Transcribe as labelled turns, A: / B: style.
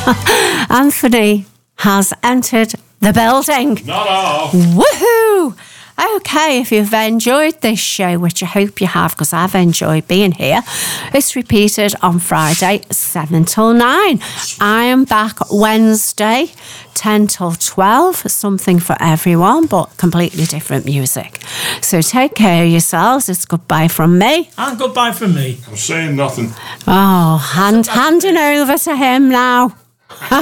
A: Anthony has entered the building.
B: Not all.
A: Woohoo! Okay, if you've enjoyed this show, which I hope you have, because I've enjoyed being here, it's repeated on Friday, 7 till 9. I am back Wednesday, 10 till 12, something for everyone, but completely different music. So take care of yourselves. It's goodbye from me.
C: And goodbye from me.
B: I'm saying nothing.
A: Oh, handing over to him now.